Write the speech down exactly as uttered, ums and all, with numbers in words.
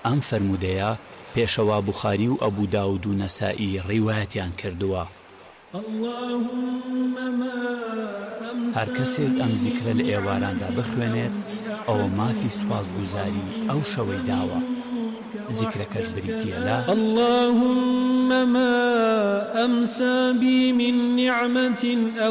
ئەم فەرمودەیە پێشەوا بوخاری و ئەبوو داود و نەسائی ڕیوایەتیان کردووە. هەر کەسێک ئەم زیکرە لە ئێواراندا بخوێنێت ئەوە مافی سوپاسگوزاری ئەو شەوەی داوە. زیکرەکەش بریتیە لە اللهم ما أمسى بي من نعمة